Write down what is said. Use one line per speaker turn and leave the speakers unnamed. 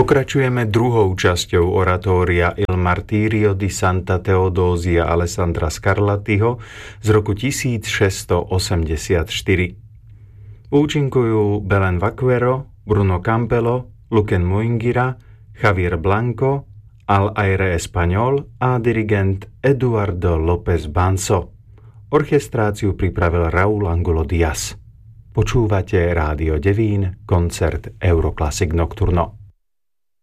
Pokračujeme druhou časťou oratória Il Martirio di Santa Teodózia Alessandra Scarlattiho z roku 1684. Účinkujú Belen Vaquero, Bruno Campelo, Luquen Muingira, Javier Blanco, al aire español a dirigent Eduardo López Banzo. Orchestráciu pripravil Raúl Angulo Diaz. Počúvate Rádio Devín, koncert Euroclassic Nocturno.